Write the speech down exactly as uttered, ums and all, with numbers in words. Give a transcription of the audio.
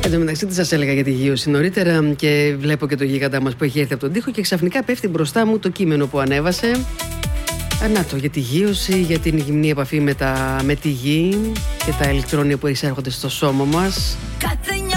Εν τω μεταξύ, τι σας έλεγα για τη γείωση νωρίτερα και βλέπω και το γίγαντά μας που έχει έρθει από τον τοίχο και ξαφνικά πέφτει μπροστά μου το κείμενο που ανέβασε. Να το, για τη γείωση, για την γυμνή επαφή με, τα, με τη γη και τα ηλεκτρόνια που εισέρχονται στο σώμα μας. Κάθε